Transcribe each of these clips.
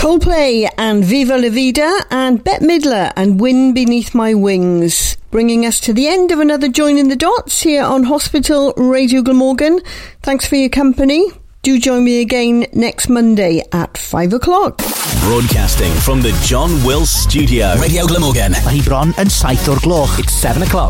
Coldplay and Viva La Vida and Bette Midler and Wind Beneath My Wings, bringing us to the end of another Joining the Dots here on Hospital Radio Glamorgan. Thanks for your company. Do join me again next Monday at 5 o'clock. Broadcasting from the John Wills Studio. Radio Glamorgan. Mae hi bron yn 7 o'r gloch. It's 7 o'clock.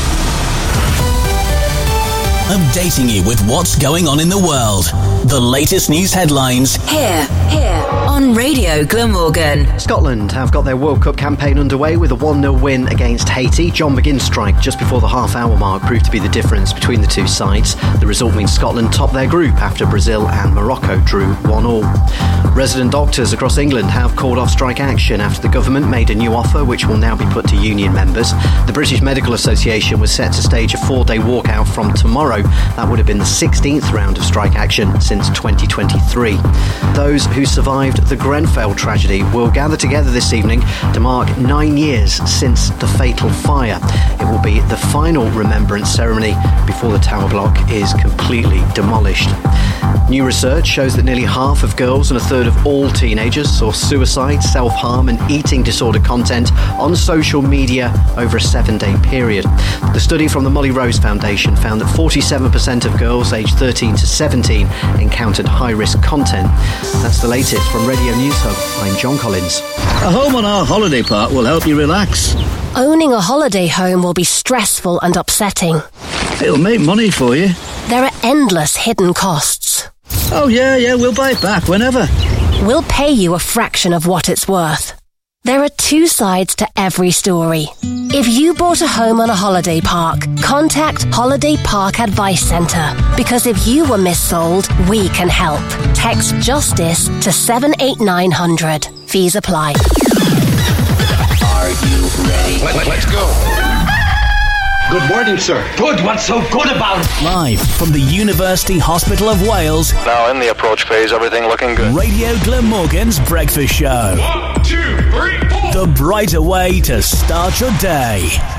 Updating you with what's going on in the world. The latest news headlines. Here on Radio Glamorgan. Scotland have got their World Cup campaign underway with a 1-0 win against Haiti. John McGinn's strike just before the half-hour mark proved to be the difference between the two sides. The result means Scotland top their group after Brazil and Morocco drew 1-1. Resident doctors across England have called off strike action after the government made a new offer which will now be put to union members. The British Medical Association was set to stage a 4-day walkout from tomorrow. That would have been the 16th round of strike action since 2023. Those who survived the Grenfell tragedy will gather together this evening to mark 9 years since the fatal fire. It will be the final remembrance ceremony before the tower block is completely demolished. New research shows that nearly half of girls and a third of all teenagers saw suicide, self-harm and eating disorder content on social media over a 7-day period. The study from the Molly Rose Foundation found that 47% of girls aged 13 to 17 encountered high-risk content. That's the latest from Radio News Hub. I'm John Collins. A home on our holiday park will help you relax. Owning a holiday home will be stressful and upsetting. It'll make money for you. There are endless hidden costs. Oh, yeah, we'll buy it back whenever. We'll pay you a fraction of what it's worth. There are two sides to every story. If you bought a home on a holiday park, contact Holiday Park Advice Centre, because if you were missold, we can help. Text JUSTICE to 78900. Fees apply. Are you ready? Let's go. Good morning, sir. Good. What's so good about it? Live from the University Hospital of Wales. Now in the approach phase, everything looking good. Radio Glamorgan's Breakfast Show. 1, 2, 3, 4. The brighter way to start your day.